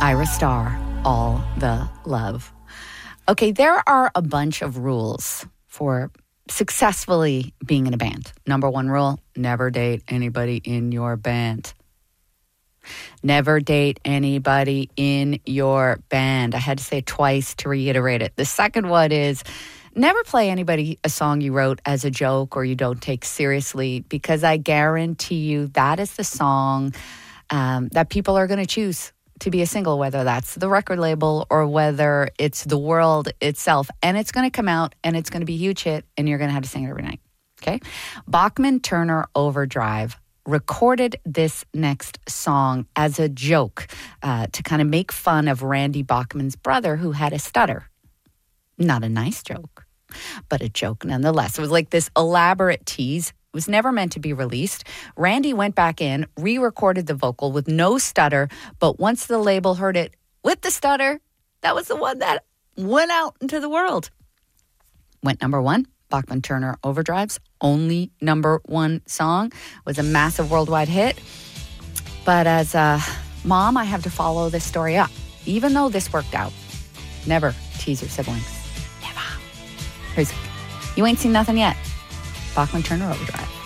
Ira Starr, All the Love. Okay, there are a bunch of rules for successfully being in a band. Number one rule, never date anybody in your band. Never date anybody in your band. I had to say it twice to reiterate it. The second one is never play anybody a song you wrote as a joke or you don't take seriously, because I guarantee you that is the song that people are going to choose to be a single, whether that's the record label or whether it's the world itself. And it's going to come out and it's going to be a huge hit and you're going to have to sing it every night. Okay? Bachman-Turner Overdrive recorded this next song as a joke to kind of make fun of Randy Bachman's brother who had a stutter. Not a nice joke, but a joke nonetheless. It was like this elaborate tease. It was never meant to be released. Randy went back in, re-recorded the vocal with no stutter, but once the label heard it with the stutter, that was the one that went out into the world. Went number one. Bachman-Turner Overdrive's only number one song was a massive worldwide hit. But as a mom, I have to follow this story up. Even though this worked out, never tease your siblings. Never. You ain't seen nothing yet. Bachman-Turner Overdrive.